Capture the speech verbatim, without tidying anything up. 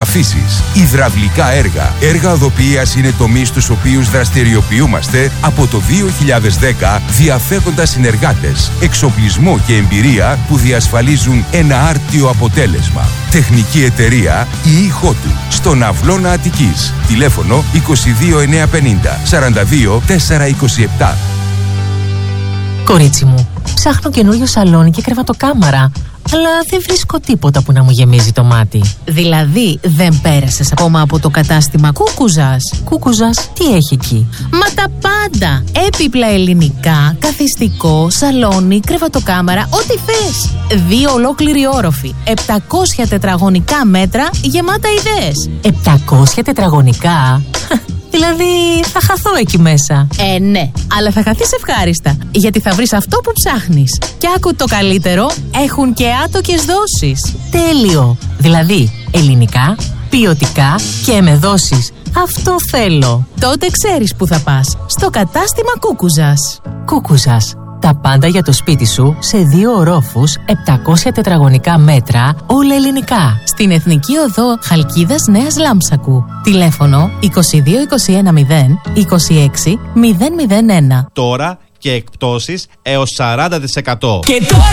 αφήσεις, υδραυλικά έργα. Έργα οδοποιίας είναι τομείς στους οποίους δραστηριοποιούμαστε από το δύο χιλιάδες δέκα, διαφεύγοντας συνεργάτες, εξοπλισμό και εμπειρία που διασφαλίζουν ένα άρτιο αποτέλεσμα. Τεχνική εταιρεία η ΙΧΟΤΟΥ, στον Αυλώνα Αττικής. Τηλέφωνο είκοσι δύο εννιακόσια πενήντα σαράντα δύο τετρακόσια είκοσι επτά. Κορίτσι μου, ψάχνω καινούριο σαλόνι και κρεβατοκάμαρα, αλλά δεν βρίσκω τίποτα που να μου γεμίζει το μάτι. Δηλαδή, δεν πέρασες ακόμα από το κατάστημα Κούκουζας? Κούκουζας, τι έχει εκεί? Μα τα πάντα! Έπιπλα ελληνικά, καθιστικό, σαλόνι, κρεβατοκάμαρα, ό,τι θες. Δύο ολόκληροι όροφοι, επτακόσια τετραγωνικά μέτρα γεμάτα ιδέες. επτακόσια τετραγωνικά? Δηλαδή θα χαθώ εκεί μέσα. Ε, ναι, αλλά θα χαθείς ευχάριστα, γιατί θα βρεις αυτό που ψάχνεις. Και άκου το καλύτερο, έχουν και άτοκες δόσεις. Τέλειο! Δηλαδή ελληνικά, ποιοτικά και με δόσεις. Αυτό θέλω. Τότε ξέρεις που θα πας. Στο κατάστημα Κούκουζας. Κούκουζας. Τα πάντα για το σπίτι σου σε δύο ορόφους, επτακόσια τετραγωνικά μέτρα, όλα ελληνικά. Στην Εθνική Οδό Χαλκίδας Νέας Λάμψακου. Τηλέφωνο είκοσι δύο είκοσι ένα μηδέν είκοσι έξι μηδέν μηδέν ένα. Τώρα και εκπτώσεις έως σαράντα τοις εκατό.